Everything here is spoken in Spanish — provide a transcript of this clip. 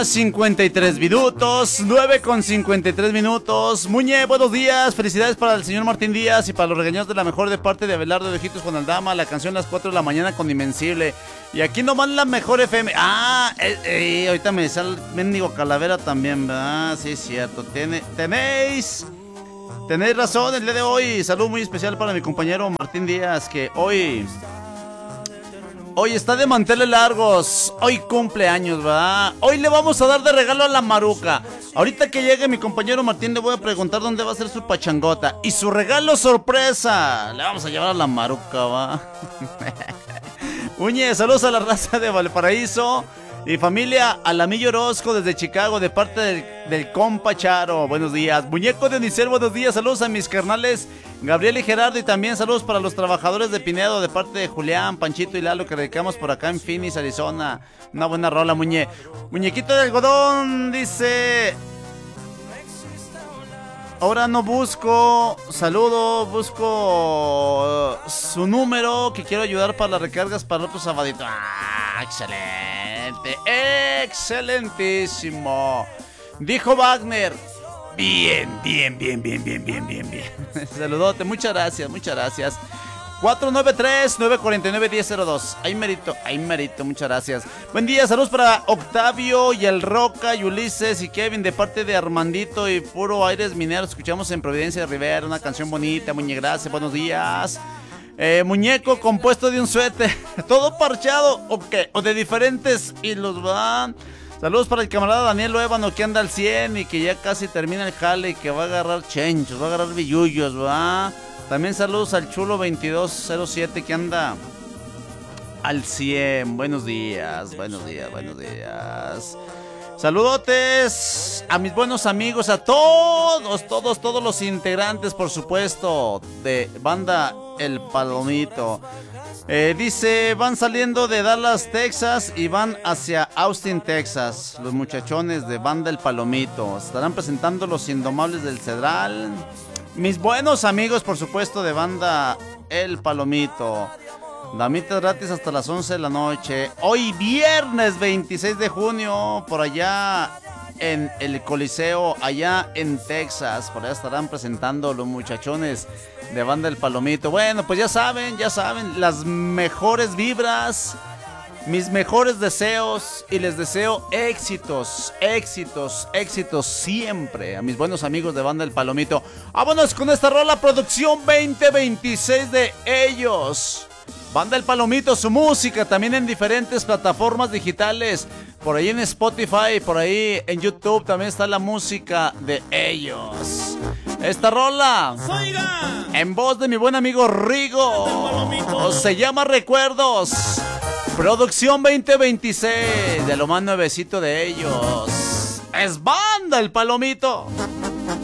53 minutos, 9:53 minutos. Muñe, buenos días, felicidades para el señor Martín Díaz y para los regañados de la mejor de parte de Abelardo de Ojitos con Aldama, la canción Las 4 de la mañana con Invencible. Y aquí nomás la mejor FM. Ahorita me sale mendigo Calavera también, ¿verdad? Sí, es cierto, tenéis razón el día de hoy. Saludo muy especial para mi compañero Martín Díaz, que hoy está de manteles largos. Hoy cumpleaños, ¿verdad? Hoy le vamos a dar de regalo a la Maruca. Ahorita que llegue mi compañero Martín le voy a preguntar dónde va a ser su pachangota. Y su regalo sorpresa le vamos a llevar a la Maruca, ¿va? Uñe, saludos a la raza de Valparaíso y familia Alamillo Orozco desde Chicago de parte del compa Charo. Buenos días. Muñeco de Unicel, buenos días. Saludos a mis carnales Gabriel y Gerardo, y también saludos para los trabajadores de Pinedo de parte de Julián, Panchito y Lalo, que radicamos por acá en Phoenix, Arizona. Una buena rola, Muñequito de algodón dice: ahora no busco saludo, busco su número, que quiero ayudar para las recargas para el otro sabadito. Excelente, excelentísimo. Dijo Wagner: bien. Saludote, muchas gracias. 493-949-1002. Ahí merito, muchas gracias. Buen día, saludos para Octavio y el Roca y Ulises y Kevin de parte de Armandito y Puro Aires Mineros. Escuchamos en Providencia de Rivera, una canción bonita, gracias, buenos días. Muñeco compuesto de un suéter, todo parchado, o de diferentes hilos, ¿va? Saludos para el camarada Daniel Luébano, que anda al 100 y que ya casi termina el jale y que va a agarrar chenchos, va a agarrar billullos, ¿va? También saludos al Chulo 2207 que anda al 100. Buenos días. Saludotes a mis buenos amigos, a todos los integrantes, por supuesto, de Banda El Palomito. Dice, van saliendo de Dallas, Texas y van hacia Austin, Texas. Los muchachones de Banda El Palomito estarán presentando Los Indomables del Cedral. Mis buenos amigos, por supuesto, de Banda El Palomito. Damitas gratis hasta las 11 de la noche. Hoy viernes 26 de junio, por allá en el Coliseo, allá en Texas. Por allá estarán presentando los muchachones de Banda El Palomito. Bueno, pues ya saben, las mejores vibras, mis mejores deseos, y les deseo éxitos siempre a mis buenos amigos de Banda El Palomito. Vámonos con esta rola, producción 2026 de ellos. Banda El Palomito, su música también en diferentes plataformas digitales. Por ahí en Spotify, por ahí en YouTube también está la música de ellos. Esta rola, en voz de mi buen amigo Rigo, se llama Recuerdos. Producción 2026, de lo más nuevecito de ellos. Es Banda El Palomito.